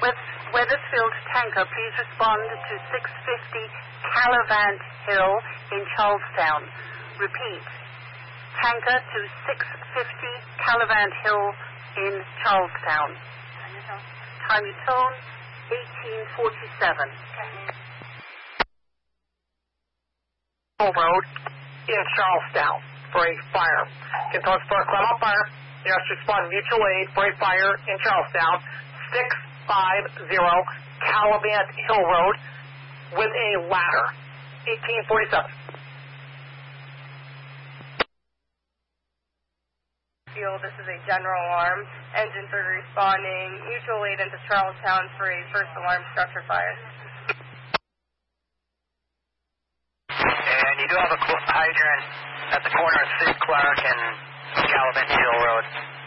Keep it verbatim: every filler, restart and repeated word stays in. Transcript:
Weth- Weathersfield tanker, please respond to six fifty Calavant Hill in Charlestown. Repeat, tanker to six fifty Calavant Hill in Charlestown. Time your tone, eighteen forty-seven. Road in Charlestown for a fire. Kentucky Spark Club on fire. Yes, respond mutual aid for a fire in Charlestown. six fifty Calavant Hill Road with a ladder. eighteen forty-seven. This is a general alarm. Engines are responding. Mutual aid into Charlestown for a first alarm structure fire. And you do have a hydrant at the corner of Sid Clark and Calavant Hill Road.